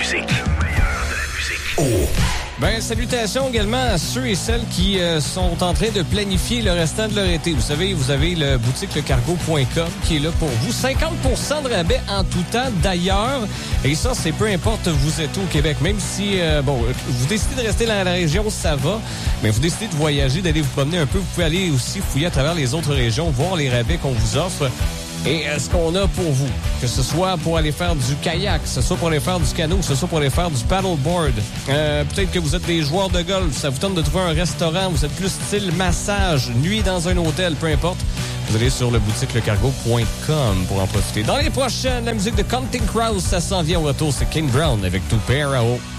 musique. Le meilleur de la musique. Oh. Ben, salutations également à ceux et celles qui sont en train de planifier le restant de leur été. Vous savez, vous avez le boutique lecargo.com qui est là pour vous. 50% de rabais en tout temps d'ailleurs. Et ça, c'est peu importe vous êtes où au Québec. Même si, vous décidez de rester dans la région, ça va. Mais vous décidez de voyager, d'aller vous promener un peu. Vous pouvez aller aussi fouiller à travers les autres régions, voir les rabais qu'on vous offre. Et ce qu'on a pour vous, que ce soit pour aller faire du kayak, que ce soit pour aller faire du canot, que ce soit pour aller faire du paddleboard. Peut-être que vous êtes des joueurs de golf, ça vous tente de trouver un restaurant, vous êtes plus style massage, nuit dans un hôtel, peu importe. Vous allez sur le boutique lecargo.com pour en profiter. Dans les prochaines, la musique de Counting Crows, ça s'en vient au retour, c'est King Brown avec Two Pair à eau.